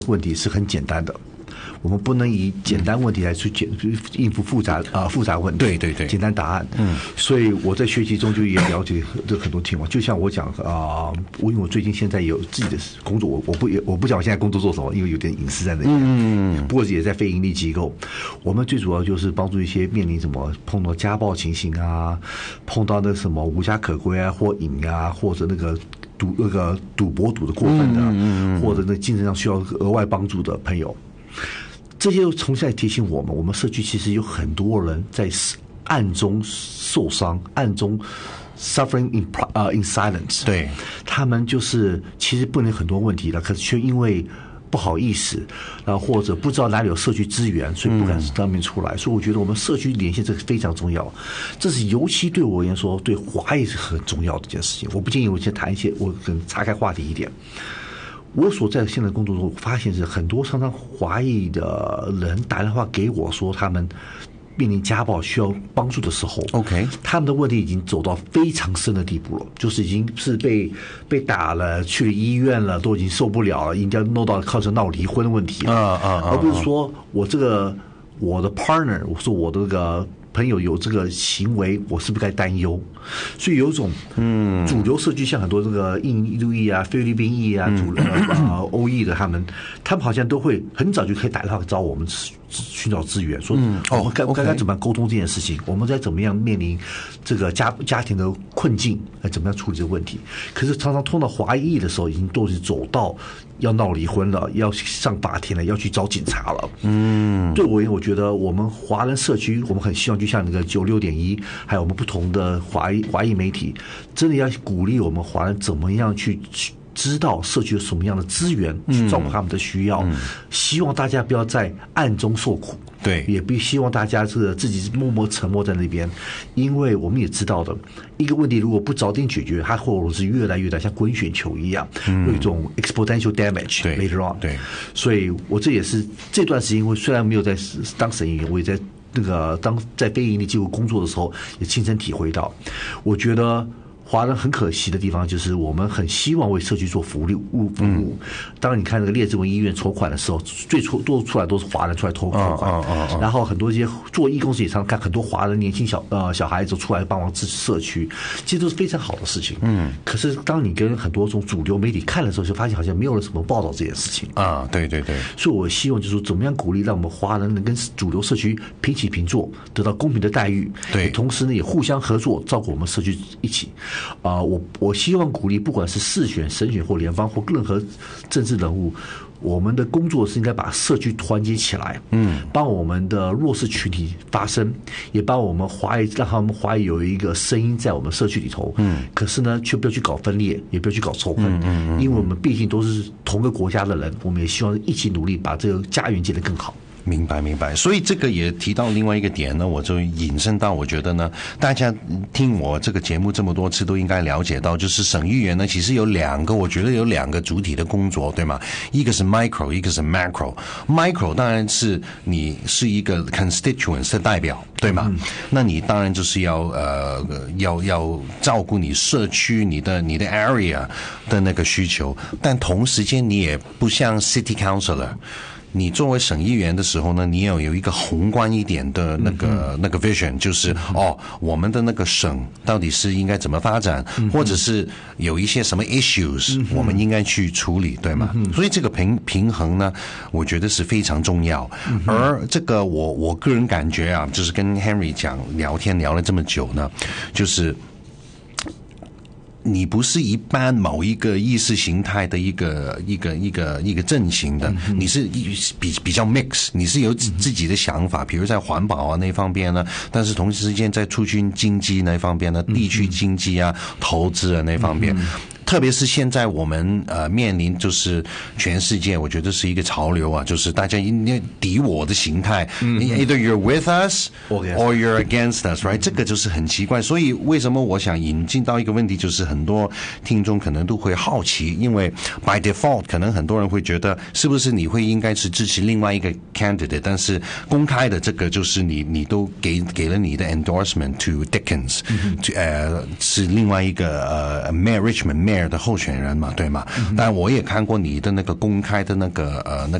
问题是很简单的。我们不能以简单问题来去应付复杂问题。 对对对， 简单答案。所以我在学习中就也了解这很多情况。就像我讲因为我最近现在有自己的工作，我不讲我现在工作做什么，因为有点隐私在那边。不过也在非营利机构，我们最主要就是帮助一些面临什么碰到家暴情形啊，碰到那什么无家可归啊，或瘾啊，或者那个赌博赌的过分的，或者那精神上需要额外帮助的朋友。这些从现在提醒我们社区其实有很多人在暗中受伤，暗中 suffering in silence。 对， 他们就是其实不能很多问题了，可是却因为不好意思，然后或者不知道哪里有社区资源，所以不敢当面出来。所以我觉得我们社区连线这个非常重要，这是尤其对我而言说，对华裔是很重要的一件事情。我不建议我先谈一些，我可能岔开话题一点。我所在现在工作中，我发现是很多常常华裔的人打电话给我说，他们面临家暴需要帮助的时候 ，OK， 他们的问题已经走到非常深的地步了，就是已经是被打了，去了医院了，都已经受不了了，已经要弄到靠着闹离婚的问题了，而不是说我的 partner， 我说我的这个朋友有这个行为，我是不是该担忧？所以有一种主流社区，像很多这个印度裔啊、菲律宾裔啊、欧裔的，他们好像都会很早就可以打电话找我们寻找资源，说我们该怎么样沟通这件事情，我们该怎么样面临这个家庭的困境，怎么样处理这个问题。可是常常碰到华裔的时候，已经都是走到要闹离婚了，要上法庭了，要去找警察了。对我而言，我觉得我们华人社区，我们很希望就像那个96.1，还有我们不同的华裔媒体，真的要鼓励我们华人怎么样去知道社区有什么样的资源去照顾他们的需要，希望大家不要在暗中受苦， 对， 也不希望大家自己默默沉默在那边，因为我们也知道的，一个问题如果不早点解决，它或者是越来越大，像滚雪球一样，有一种 exponential damage later on。 对， 所以我这也是这段时间，我虽然没有在当审议员，我也在在非营利机构工作的时候，也亲身体会到，我觉得华人很可惜的地方就是我们很希望为社区做服务。当然你看那个列治文医院筹款的时候，最多出来都是华人出来筹款，然后很多一些做义工也常看很多华人年轻小孩子出来帮忙支持社区，其实都是非常好的事情。可是当你跟很多种主流媒体看的时候，就发现好像没有了什么报道这件事情啊。对对对，所以我希望就是说怎么样鼓励让我们华人能跟主流社区平起平坐，得到公平的待遇。 对， 同时呢也互相合作，照顾我们社区一起。我希望鼓励，不管是市选、省选或联邦或任何政治人物，我们的工作是应该把社区团结起来，帮我们的弱势群体发声，也帮我们让他们华裔有一个声音在我们社区里头。可是呢，却不要去搞分裂，也不要去搞仇恨，因为我们毕竟都是同个国家的人，我们也希望一起努力把这个家园建得更好。 明白，所以这个也提到另外一个点呢，我就引申到，我觉得呢，大家听我这个节目这么多次都应该了解到，就是省议员呢，其实我觉得有两个主体的工作，对吗？一个是 micro， 一个是 macro。micro 当然是你是一个 constituents 的代表，对吗？那你当然就是要照顾你社区、你的 area 的那个需求，但同时间你也不像 city councilor。你作为省议员的时候呢，你要有一个宏观一点的那个 vision， 就是我们的那个省到底是应该怎么发展，或者是有一些什么 issues 我们应该去处理，对吗？所以这个平衡呢，我觉得是非常重要。而这个我个人感觉啊，就是跟 Henry 聊天聊了这么久呢，就是你不是一般某一个意识形态的一个阵型的，你是比较 mix， 你是有自己的想法，比如在环保啊那方面呢，但是同时之间在促进经济那方面呢，地区经济啊、投资啊那方面。特别是现在我们面临就是全世界，我觉得是一个潮流啊，就是大家敌我的形态，either you're with us or you're against us， right？ 这个就是很奇怪。所以为什么我想引进到一个问题，就是很多听众可能都会好奇，因为 by default 可能很多人会觉得是不是你会应该是支持另外一个 candidate， 但是公开的这个就是你都给了你的 endorsement to Dickens， 是另外一个Richmond Mayor mayor 的候选人嘛，对吗？但我也看过你的那个公开的那个